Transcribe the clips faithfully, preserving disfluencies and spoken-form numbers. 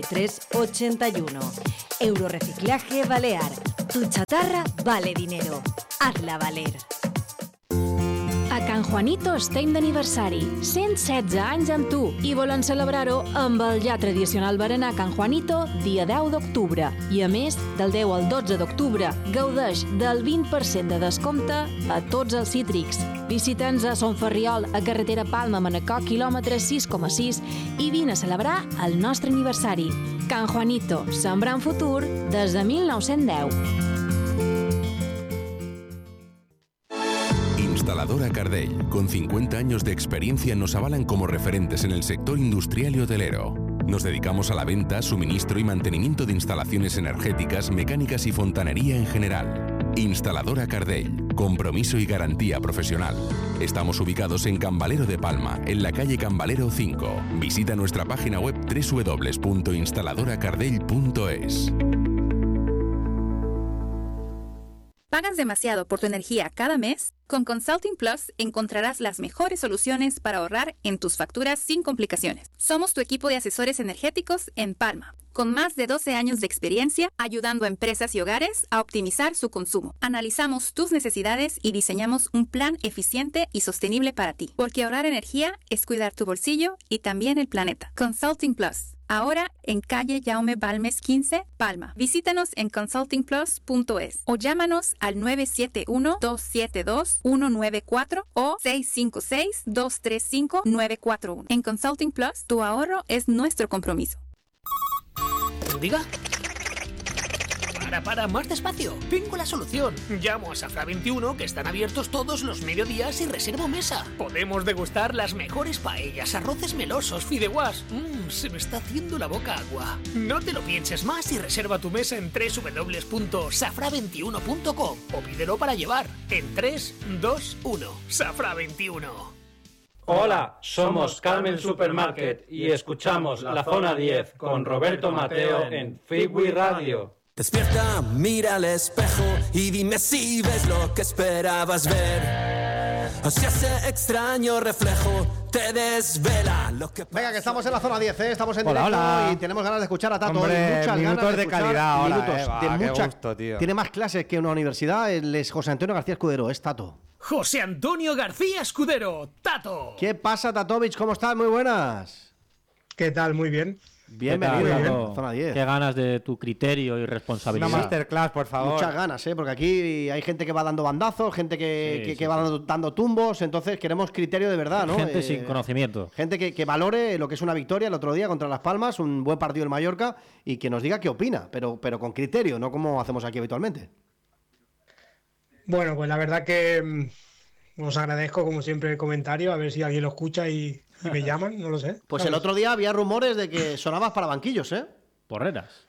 tres ochenta y uno. Euroreciclaje Balear. Tu chatarra vale dinero. Hazla valer. A Can Juanito estem d'aniversari. cent setze anys amb tu i volen celebrar-ho amb el ja tradicional berenar Can Juanito dia deu d'octubre. I a més, del deu al dotze d'octubre, gaudeix del vint per cent de descompte a tots els cítrics. Visita'ns a Son Ferriol, a carretera Palma-Manacor, quilòmetre sis coma sis i vine a celebrar el nostre aniversari. Can Juanito, sembrant futur des de mil nou-cents deu. Instaladora Cardell, con cincuenta años de experiencia, nos avalan como referentes en el sector industrial y hotelero. Nos dedicamos a la venta, suministro y mantenimiento de instalaciones energéticas, mecánicas y fontanería en general. Instaladora Cardell, compromiso y garantía profesional. Estamos ubicados en Can Valero de Palma, en la calle Can Valero cinco. Visita nuestra página web doble u doble u doble u punto instaladora cardell punto es. ¿Pagas demasiado por tu energía cada mes? Con Consulting Plus encontrarás las mejores soluciones para ahorrar en tus facturas sin complicaciones. Somos tu equipo de asesores energéticos en Palma, con más de doce años de experiencia ayudando a empresas y hogares a optimizar su consumo. Analizamos tus necesidades y diseñamos un plan eficiente y sostenible para ti, porque ahorrar energía es cuidar tu bolsillo y también el planeta. Consulting Plus. Ahora en calle Jaume Balmes quince, Palma. Visítanos en consulting plus punto es o llámanos al nueve siete uno, dos siete dos, uno nueve cuatro o seis cinco seis, dos tres cinco, nueve cuatro uno. En Consulting Plus, tu ahorro es nuestro compromiso. ¿Diga? Para, para, más despacio. Tengo la solución. Llamo a Safra veintiuno, que están abiertos todos los mediodías, y reservo mesa. Podemos degustar las mejores paellas, arroces melosos, fideuás. Mmm, se me está haciendo la boca agua. No te lo pienses más y reserva tu mesa en doble u doble u doble u punto safra veintiuno punto com o pídelo para llevar en tres, dos, uno. Safra veintiuno. Hola, somos Carmen Supermarket y escuchamos La Zona diez con Roberto Mateo en Freeway Radio. Despierta, mira al espejo y dime si ves lo que esperabas ver. O si ese extraño reflejo te desvela lo que... Venga, que estamos en la zona diez, ¿eh? Estamos en hola, directo hola. Y tenemos ganas de escuchar a Tato. Hombre, muchas minutos ganas de, de escuchar calidad ahora, minutos eh, va, de qué mucha... gusto, tío. Tiene más clases que una universidad. Él es José Antonio García Escudero, es Tato. José Antonio García Escudero, Tato. ¿Qué pasa, Tatovich? ¿Cómo estás? Muy buenas. ¿Qué tal? Muy bien. Bienvenido, ¿Qué tal, bien. Zona diez. Qué ganas de tu criterio y responsabilidad. Una masterclass, por favor. Muchas ganas, ¿eh? Porque aquí hay gente que va dando bandazos, gente que, Sí, que, sí, que va sí. dando, dando tumbos. Entonces queremos criterio de verdad, ¿no? Gente Eh, sin conocimiento. Gente que, que valore lo que es una victoria el otro día contra Las Palmas, un buen partido del Mallorca, y que nos diga qué opina, pero, pero con criterio, no como hacemos aquí habitualmente. Bueno, pues la verdad que mm, os agradezco como siempre el comentario, a ver si alguien lo escucha y, y me llaman, no lo sé. Pues ¿sabes? el otro día había rumores de que sonabas para banquillos, ¿eh? Porreras.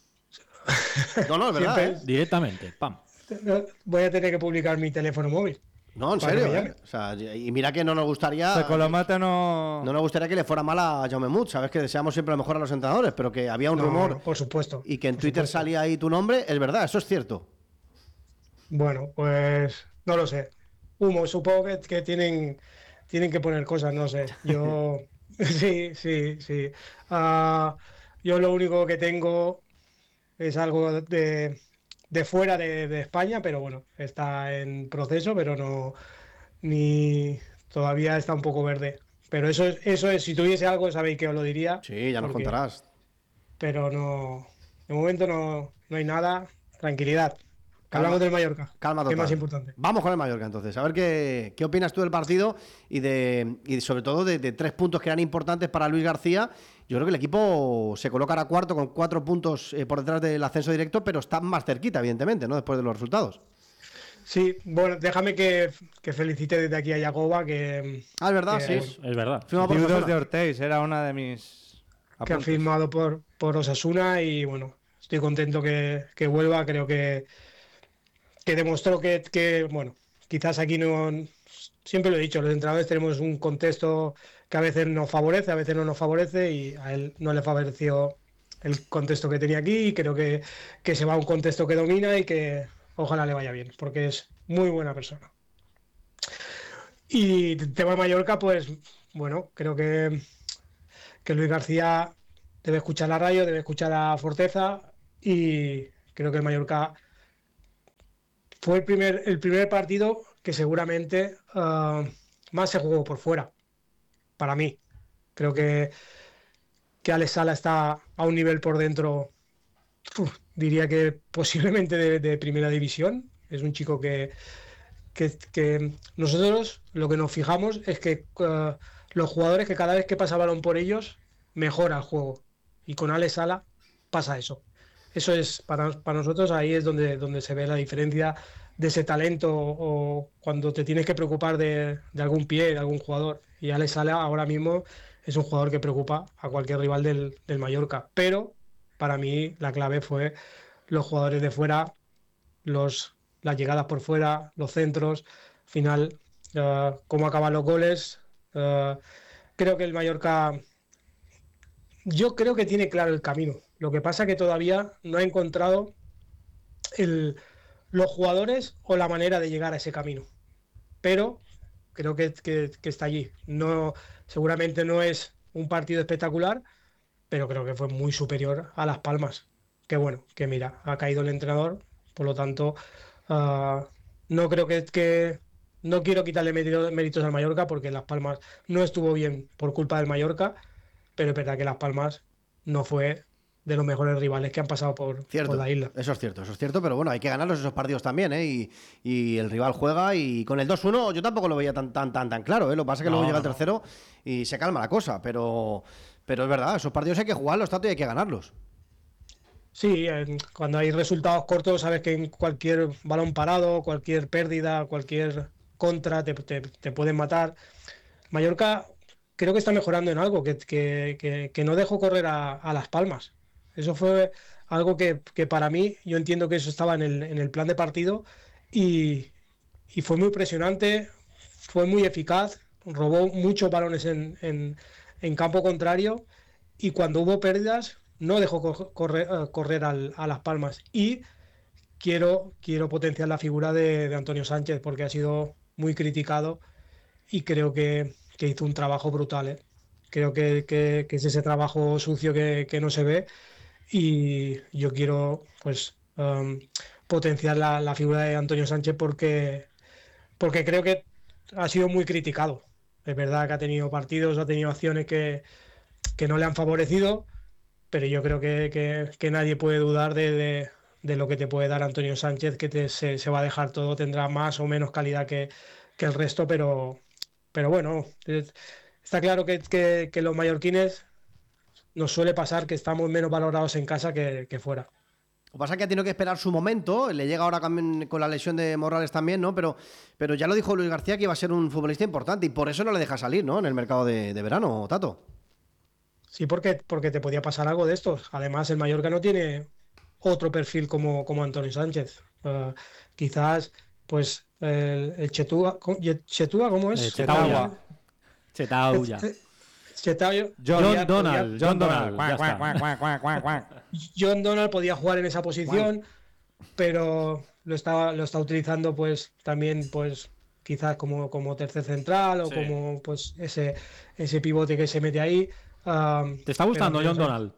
No, no, es verdad, Siempre. ¿eh? Directamente. Pam. Voy a tener que publicar mi teléfono móvil. No, en Para que serio, me ¿eh? llame. O sea, y mira que no nos gustaría... Se colomata no... No nos gustaría que le fuera mal a Jaume Mut, sabes que deseamos siempre lo mejor a los entrenadores, pero que había un No, rumor no, por supuesto. y que en por Twitter supuesto. salía ahí tu nombre, es verdad, eso es cierto. Bueno, pues no lo sé. Humo, supongo que, que tienen, tienen que poner cosas, no sé. Yo, sí, sí, sí. Ah, yo lo único que tengo es algo de, de fuera de, de España, pero bueno, está en proceso, pero no, ni todavía está un poco verde. Pero eso es, eso es, si tuviese algo, sabéis que os lo diría. Sí, ya nos porque- contarás. Pero no, de momento no, no hay nada. Tranquilidad. Calma. Hablamos del Mallorca. Calma que total. es más importante. Vamos con el Mallorca entonces, a ver qué, qué opinas tú del partido y de y sobre todo de, de tres puntos que eran importantes para Luis García. Yo creo que el equipo se colocará cuarto con cuatro puntos eh, por detrás del ascenso directo, pero está más cerquita, evidentemente, ¿no? Después de los resultados. Sí, bueno, déjame que, que felicite desde aquí a Yagoba, que, Ah, es verdad, que, sí. Es verdad. Firma por Viudos Osasuna. de Ortiz era una de mis... que ha apuntes. firmado por, por Osasuna y bueno, estoy contento que, que vuelva. Creo que, que demostró que, que, bueno, quizás aquí no... Siempre lo he dicho, los entrenadores tenemos un contexto que a veces nos favorece, a veces no nos favorece, y a él no le favoreció el contexto que tenía aquí, y creo que, que se va a un contexto que domina y que ojalá le vaya bien, porque es muy buena persona. Y tema Mallorca, pues bueno, creo que, que Luis García debe escuchar la radio, debe escuchar a Forteza, y creo que el Mallorca fue el primer, el primer partido que seguramente uh, más se jugó por fuera, para mí. Creo que, que Alex Sala está a un nivel por dentro, uf, diría que posiblemente de, de primera división. Es un chico que, que, que nosotros lo que nos fijamos es que uh, los jugadores, que cada vez que pasa balón por ellos mejora el juego, y con Alex Sala pasa eso. Eso es para, para nosotros, ahí es donde, donde se ve la diferencia de ese talento, o cuando te tienes que preocupar de, de algún pie, de algún jugador. Y Alex Sala ahora mismo es un jugador que preocupa a cualquier rival del, del Mallorca. Pero para mí la clave fue los jugadores de fuera, los, las llegadas por fuera, los centros, al final, uh, cómo acaban los goles. Uh, creo que el Mallorca, yo creo que tiene claro el camino. Lo que pasa es que todavía no ha encontrado el, los jugadores o la manera de llegar a ese camino. Pero creo que, que, que está allí. No, seguramente no es un partido espectacular, pero creo que fue muy superior a Las Palmas. Que bueno, que mira, ha caído el entrenador, por lo tanto, uh, no creo que, que... No quiero quitarle méritos al Mallorca, porque Las Palmas no estuvo bien por culpa del Mallorca, pero es verdad que Las Palmas no fue de los mejores rivales que han pasado por, cierto, por la isla. Eso es cierto, eso es cierto, pero bueno, hay que ganarlos esos partidos también, ¿eh? Y, y el rival juega, y con el dos uno yo tampoco lo veía tan tan tan tan claro, ¿eh? Lo que pasa es que no, luego llega el tercero y se calma la cosa, pero, pero es verdad, esos partidos hay que jugarlos, tanto, y hay que ganarlos. Sí, en, cuando hay resultados cortos, sabes que en cualquier balón parado, cualquier pérdida, cualquier contra, te, te, te pueden matar. Mallorca creo que está mejorando en algo, que, que, que, que no dejó correr a, a Las Palmas. Eso fue algo que, que para mí, yo entiendo que eso estaba en el, en el plan de partido, y, y fue muy impresionante, fue muy eficaz, robó muchos balones en, en, en campo contrario, y cuando hubo pérdidas no dejó co- correr, uh, correr al, a Las Palmas. Y quiero, quiero potenciar la figura de, de Antonio Sánchez, porque ha sido muy criticado, y creo que, que hizo un trabajo brutal, ¿eh? Creo que, que, que es ese trabajo sucio que, que no se ve, y yo quiero pues um, potenciar la, la figura de Antonio Sánchez, porque, porque creo que ha sido muy criticado. Es verdad que ha tenido partidos, ha tenido acciones que, que no le han favorecido, pero yo creo que, que, que nadie puede dudar de, de, de lo que te puede dar Antonio Sánchez, que te, se, se va a dejar todo, tendrá más o menos calidad que, que el resto, pero, pero bueno, está claro que, que, que los mallorquines nos suele pasar que estamos menos valorados en casa que, que fuera. Lo que pasa es que ha tenido que esperar su momento, le llega ahora también con la lesión de Morales también, ¿no? Pero, pero ya lo dijo Luis García, que iba a ser un futbolista importante, y por eso no le deja salir, ¿no? En el mercado de, de verano, Tato. Sí, porque, porque te podía pasar algo de estos. Además, el Mallorca no tiene otro perfil como, como Antonio Sánchez. Uh, quizás, pues, el, el Chetúa, Chetúa, ¿cómo es? Eh, Chetauya. Chetauya. Chetauya. John, podía, Donald, podía, John Donald. Ya está. John Donald podía jugar en esa posición, wow. pero lo estaba, lo está utilizando, pues, también, pues, quizás como, como tercer central, o sí. como, pues, ese, ese pivote que se mete ahí. Um, ¿Te está gustando pero, John o sea, Donald?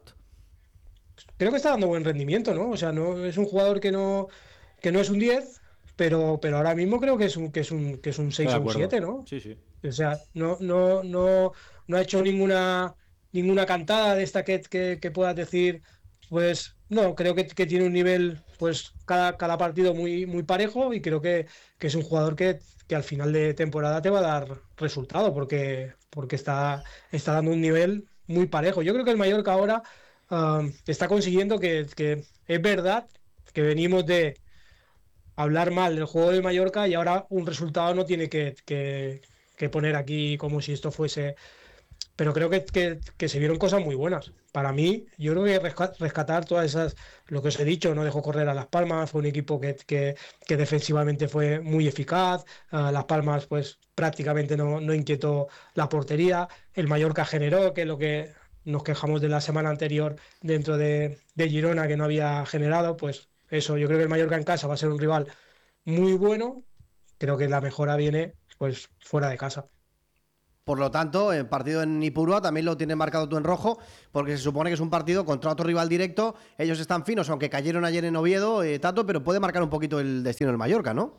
Creo que está dando buen rendimiento, ¿no? O sea, no es un jugador que no, que no es un diez, pero, pero ahora mismo creo que es un, que es un, que es un seis o un siete, ¿no? Sí, sí. O sea, no, no, no, no ha hecho ninguna, ninguna cantada de esta que, que, que puedas decir, pues no, creo que, que tiene un nivel, pues cada, cada partido muy, muy parejo, y creo que, que es un jugador que, que al final de temporada te va a dar resultado, porque, porque está, está dando un nivel muy parejo. Yo creo que el Mallorca ahora uh, está consiguiendo que, que es verdad que venimos de hablar mal del juego del Mallorca, y ahora un resultado no tiene que, que, que poner aquí como si esto fuese... Pero creo que, que, que se vieron cosas muy buenas. Para mí, yo creo que rescatar todas esas, lo que os he dicho, no dejó correr a Las Palmas, fue un equipo que, que, que defensivamente fue muy eficaz, uh, Las Palmas pues prácticamente no, no inquietó la portería, el Mallorca generó, que es lo que nos quejamos de la semana anterior dentro de, de Girona, que no había generado, pues eso, yo creo que el Mallorca en casa va a ser un rival muy bueno, creo que la mejora viene pues fuera de casa. Por lo tanto, el partido en Ipurúa también lo tienes marcado tú en rojo, porque se supone que es un partido contra otro rival directo. Ellos están finos, aunque cayeron ayer en Oviedo, eh, Tato, pero puede marcar un poquito el destino del Mallorca, ¿no?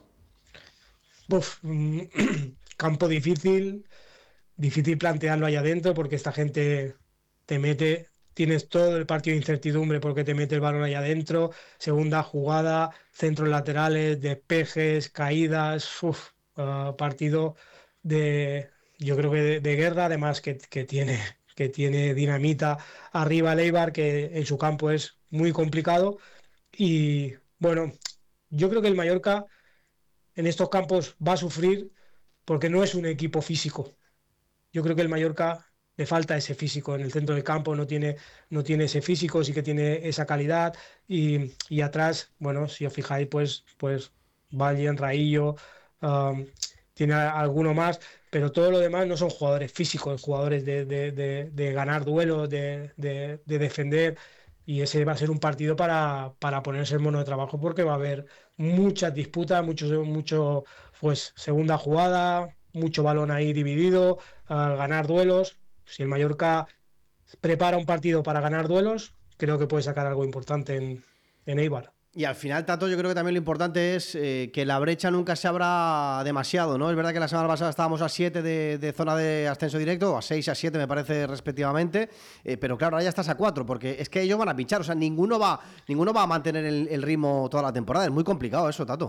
Uf, campo difícil, difícil plantearlo ahí adentro, porque esta gente te mete, tienes todo el partido de incertidumbre porque te mete el balón ahí adentro, segunda jugada, centros laterales, despejes, caídas, uf, uh, partido de... Yo creo que de, de guerra, además que, que, tiene, que tiene dinamita arriba el Eibar, que en su campo es muy complicado. Y bueno, yo creo que el Mallorca en estos campos va a sufrir porque no es un equipo físico. Yo creo que el Mallorca le falta ese físico en el centro del campo, no tiene, no tiene ese físico, sí que tiene esa calidad. Y, y atrás, bueno, si os fijáis, pues, pues Valle, Raillo, um, tiene alguno más, pero todo lo demás no son jugadores físicos, jugadores de, de, de, de ganar duelos, de, de, de defender, y ese va a ser un partido para, para ponerse el mono de trabajo, porque va a haber muchas disputas, mucho, mucho pues segunda jugada, mucho balón ahí dividido, uh, ganar duelos. Si el Mallorca prepara un partido para ganar duelos, creo que puede sacar algo importante en, en Eibar. Y al final, Tato, yo creo que también lo importante es eh, que la brecha nunca se abra demasiado, ¿no? Es verdad que la semana pasada estábamos a siete de, de zona de ascenso directo, a seis, a siete me parece respectivamente, eh, pero claro, ahora ya estás a cuatro, porque es que ellos van a pinchar, o sea, ninguno va, ninguno va a mantener el, el ritmo toda la temporada. Es muy complicado eso, Tato.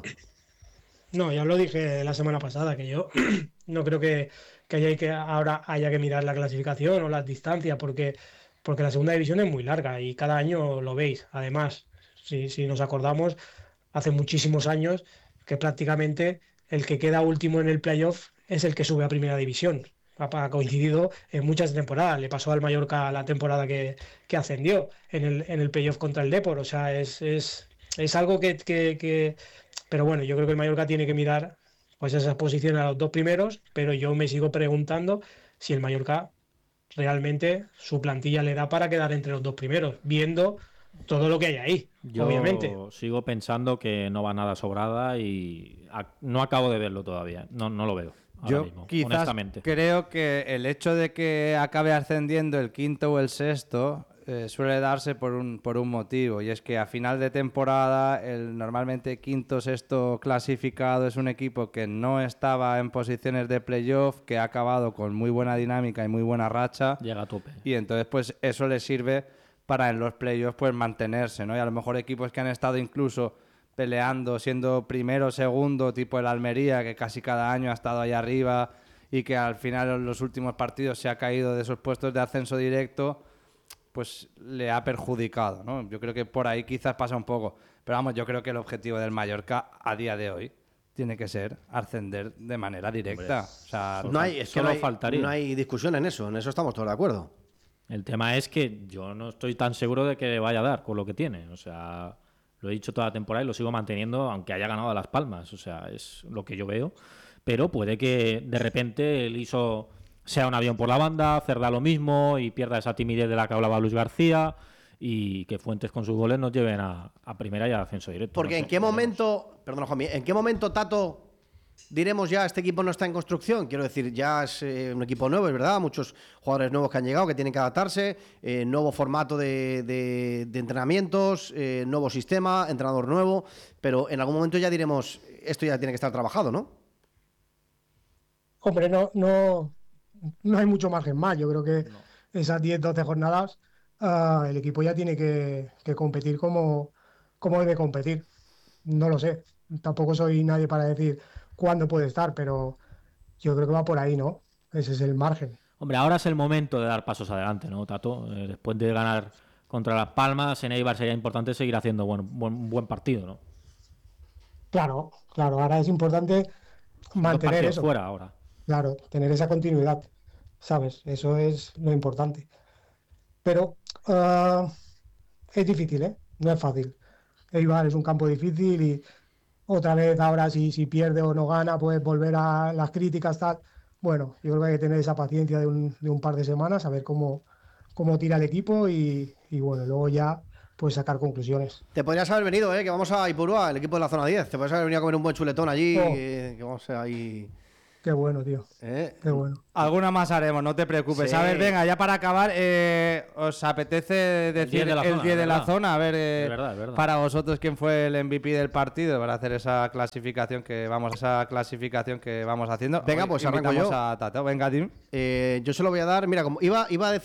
No, ya os lo dije la semana pasada, que yo no creo que, que, haya que ahora haya que mirar la clasificación o las distancias, porque, porque la segunda división es muy larga y cada año lo veis. Además, si, si nos acordamos, hace muchísimos años que prácticamente el que queda último en el playoff es el que sube a primera división. Ha coincidido en muchas temporadas. Le pasó al Mallorca la temporada que, que ascendió en el, en el playoff contra el Depor. O sea, es, es, es algo que, que, que... Pero bueno, yo creo que el Mallorca tiene que mirar pues esas posiciones a los dos primeros, pero yo me sigo preguntando si el Mallorca realmente su plantilla le da para quedar entre los dos primeros, viendo todo lo que hay ahí, yo obviamente. Sigo pensando que no va nada sobrada y a, no acabo de verlo todavía. No, no lo veo. Yo mismo, quizás honestamente. creo que el hecho de que acabe ascendiendo el quinto o el sexto eh, suele darse por un, por un motivo, y es que a final de temporada el normalmente quinto o sexto clasificado es un equipo que no estaba en posiciones de playoff, que ha acabado con muy buena dinámica y muy buena racha. Llega a tope. Y entonces pues eso le sirve para en los playoffs pues mantenerse, ¿no? Y a lo mejor equipos que han estado incluso peleando, siendo primero o segundo, tipo el Almería, que casi cada año ha estado ahí arriba y que al final en los últimos partidos se ha caído de esos puestos de ascenso directo, pues le ha perjudicado, ¿no? Yo creo que por ahí quizás pasa un poco. Pero vamos, yo creo que el objetivo del Mallorca a día de hoy tiene que ser ascender de manera directa. O sea, no hay, es que solo no hay, faltaría. No hay discusión en eso, en eso estamos todos de acuerdo. El tema es que yo no estoy tan seguro de que vaya a dar con lo que tiene. O sea, lo he dicho toda la temporada y lo sigo manteniendo, aunque haya ganado a Las Palmas. O sea, es lo que yo veo. Pero puede que de repente el I S O sea un avión por la banda, Cerda lo mismo y pierda esa timidez de la que hablaba Luis García, y que Fuentes con sus goles nos lleven a, a primera y al ascenso directo. Porque no sé, en qué momento, perdón, Juanmi, ¿en qué momento, Tato, diremos ya este equipo no está en construcción? Quiero decir, ya es eh, un equipo nuevo, es verdad, muchos jugadores nuevos que han llegado, que tienen que adaptarse, eh, nuevo formato de, de, de entrenamientos, eh, nuevo sistema, entrenador nuevo, pero en algún momento ya diremos, esto ya tiene que estar trabajado, ¿no? Hombre, no, no, no hay mucho margen más. Yo creo que no. Esas diez doce jornadas uh, el equipo ya tiene que, que competir como, como debe competir. No lo sé, tampoco soy nadie para decir cuándo puede estar, pero yo creo que va por ahí, ¿no? Ese es el margen. Hombre, ahora es el momento de dar pasos adelante, ¿no, Tato? Eh, después de ganar contra Las Palmas, en Eibar sería importante seguir haciendo buen, buen, buen partido, ¿no? Claro, claro, ahora es importante mantener eso. Fuera ahora. Claro, tener esa continuidad, ¿sabes? Eso es lo importante. Pero uh, es difícil, ¿eh? No es fácil. Eibar es un campo difícil y otra vez ahora si, si pierde o no gana, pues volver a las críticas, tal. Bueno, yo creo que hay que tener esa paciencia de un, de un par de semanas, a ver cómo, cómo tira el equipo y, y bueno, luego ya pues sacar conclusiones. Te podrías haber venido, ¿eh? Que vamos a Ipurúa, el equipo de la zona diez. Te podrías haber venido a comer un buen chuletón allí, oh. que, que vamos a ir... Qué bueno, tío. ¿Eh? Qué bueno. Alguna más haremos, no te preocupes. Sí. A ver, venga, ya para acabar, eh, ¿os apetece decir diez de la el zona, diez de la ¿verdad? zona? A ver, eh, Es verdad, es verdad. para vosotros, ¿quién fue el M V P del partido? Para hacer esa clasificación que vamos, esa clasificación que vamos haciendo. Venga, Hoy pues arranco invitamos yo. a Tateo. Venga, Tim. Eh, yo se lo voy a dar, mira, como iba, iba a decir